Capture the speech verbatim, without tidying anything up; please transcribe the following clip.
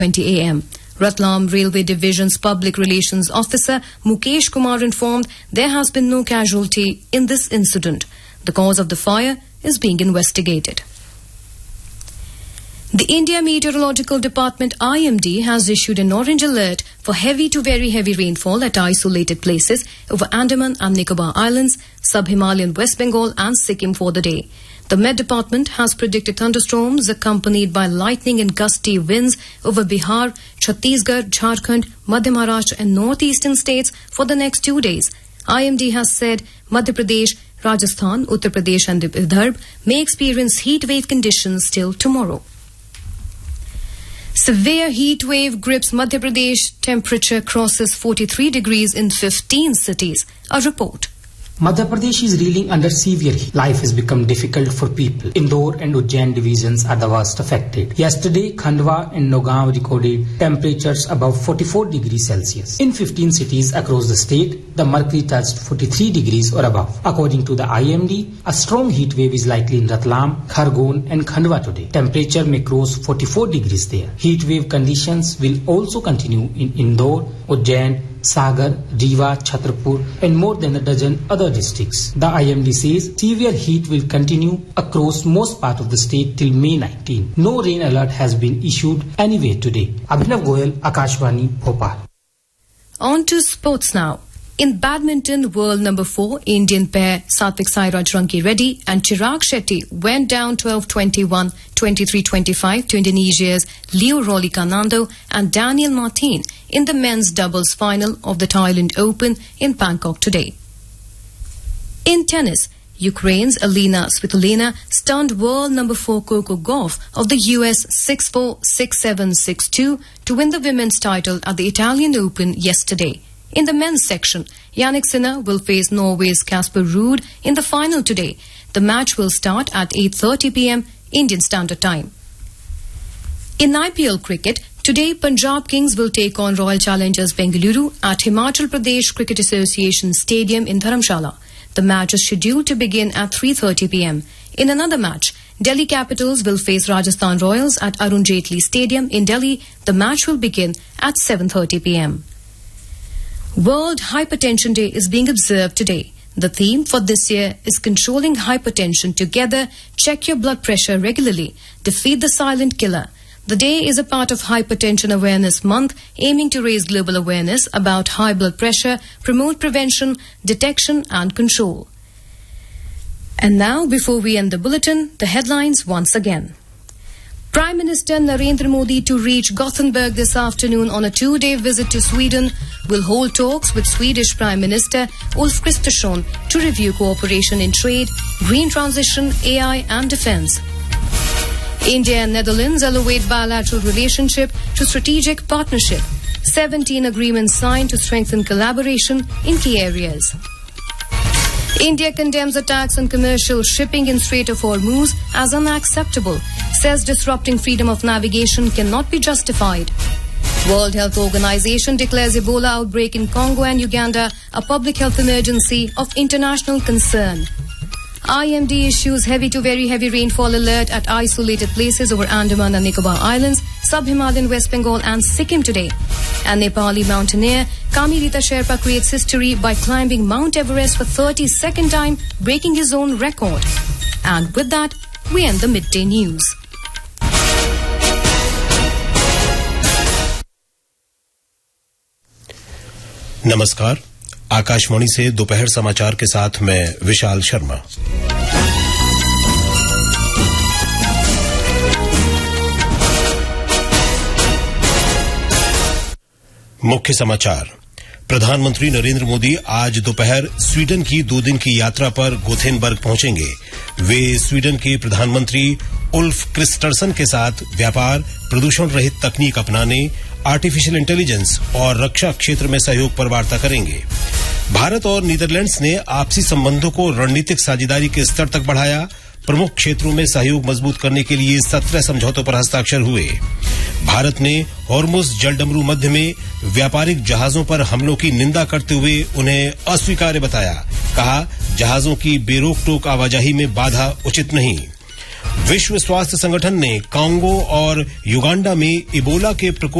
twenty a m Ratlam Railway Division's Public Relations Officer Mukesh Kumar informed there has been no casualty in this incident. The cause of the fire is being investigated. The India Meteorological Department I M D has issued an orange alert for heavy to very heavy rainfall at isolated places over Andaman and Nicobar Islands, Sub-Himalayan West Bengal and Sikkim for the day. The Met Department has predicted thunderstorms accompanied by lightning and gusty winds over Bihar, Chhattisgarh, Jharkhand, Madhya Maharashtra and northeastern states for the next two days. I M D has said Madhya Pradesh, Rajasthan, Uttar Pradesh and Vidarbha may experience heat wave conditions till tomorrow. Severe heat wave grips Madhya Pradesh. Temperature crosses forty-three degrees in fifteen cities. A report. Madhya Pradesh is reeling under severe heat. Life has become difficult for people. Indore and Ujjain divisions are the worst affected. Yesterday, Khandwa and Nagaon recorded temperatures above forty-four degrees Celsius. In fifteen cities across the state, the mercury touched forty-three degrees or above. According to the I M D, a strong heat wave is likely in Ratlam, Khargone and Khandwa today. Temperature may cross forty-four degrees there. Heat wave conditions will also continue in Indore, Ujjain, Sagar, Rewa, Chhatarpur and more than a dozen other districts. The I M D says severe heat will continue across most part of the state till May nineteenth. No rain alert has been issued anywhere today. Abhinav Goyal, Akashvani, Bhopal. On to sports now. In badminton, world number four, Indian pair Satvik Sairaj Ranki Reddy and Chirag Shetty went down twelve twenty-one, twenty-three twenty-five to Indonesia's Leo Rolikanando and Daniel Martin in the men's doubles final of the Thailand Open in Bangkok today. In tennis, Ukraine's Elena Svitolina stunned world number four Coco Gauff of the U S six four, six seven, six two to win the women's title at the Italian Open yesterday. In the men's section, Jannik Sinner will face Norway's Casper Ruud in the final today. The match will start at eight thirty p m Indian Standard Time. In I P L cricket, today Punjab Kings will take on Royal Challengers Bengaluru at Himachal Pradesh Cricket Association Stadium in Dharamshala. The match is scheduled to begin at three thirty p m In another match, Delhi Capitals will face Rajasthan Royals at Arun Jaitley Stadium in Delhi. The match will begin at seven thirty p m World Hypertension Day is being observed today. The theme for this year is controlling hypertension together. Check your blood pressure regularly. Defeat the silent killer. The day is a part of Hypertension Awareness Month, aiming to raise global awareness about high blood pressure, promote prevention, detection and control. And now, before we end the bulletin, the headlines once again. Prime Minister Narendra Modi to reach Gothenburg this afternoon on a two-day visit to Sweden will hold talks with Swedish Prime Minister Ulf Kristersson to review cooperation in trade, green transition, A I and defence. India and Netherlands elevate bilateral relationship to strategic partnership. seventeen agreements signed to strengthen collaboration in key areas. India condemns attacks on commercial shipping in Strait of Hormuz as unacceptable, says disrupting freedom of navigation cannot be justified. World Health Organization declares Ebola outbreak in Congo and Uganda a public health emergency of international concern. I M D issues heavy to very heavy rainfall alert at isolated places over Andaman and Nicobar Islands, Sub-Himalayan West Bengal and Sikkim today. And Nepali mountaineer Kamirita Sherpa creates history by climbing Mount Everest for thirty-second time, breaking his own record. And with that, we end the midday news. नमस्कार, आकाशवाणी से दोपहर समाचार के साथ मैं विशाल शर्मा। मुख्य समाचार। प्रधानमंत्री नरेंद्र मोदी आज दोपहर स्वीडन की दो दिन की यात्रा पर गोथेनबर्ग पहुंचेंगे। वे स्वीडन के प्रधानमंत्री उल्फ क्रिस्टरसन के साथ व्यापार, प्रदूषण रहित तकनीक अपनाने, आर्टिफिशियल इंटेलिजेंस और रक्षा क्षेत्र में सहयोग पर वार्ता करेंगे। भारत और नीदरलैंड्स ने आपसी संबंधों को रणनीतिक साझेदारी के स्तर तक बढ़ाया। प्रमुख क्षेत्रों में सहयोग मजबूत करने के लिए सत्रह समझौतों पर हस्ताक्षर हुए। भारत ने हॉर्मुज़ जलडमरू मध्य में व्यापारिक जहाजों पर हमलों की निंदा करते हुए उन्हें अस्वीकार्य बताया। कहा, जहाजों की बेरोक टोक आवाजाही में बाधा उचित नहीं। विश्व स्वास्थ्य संगठन ने कांगो और युगांडा में इबोला के प्रकोप